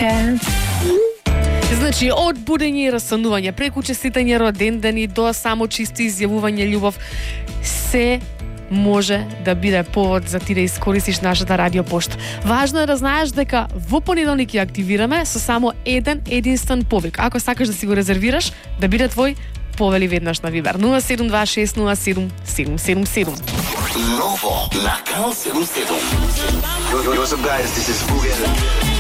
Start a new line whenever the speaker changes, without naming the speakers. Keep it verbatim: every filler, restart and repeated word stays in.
Честитке.
Значи, од будење и рассонување, преку честитање роден ден и до само чисто изјавување љубов, се може да биде повод за ти да искористиш нашата радиопошта. Важно е да знаеш дека во понеделник ја активираме со само еден единствен повик. Ако сакаш да си го резервираш, да биде твој, повели веднаш на Вибер нула седум два шест нула седум седум седум седум.
Ново на Кал седум седум. Yo, yo, what's up guys, this is Fugen.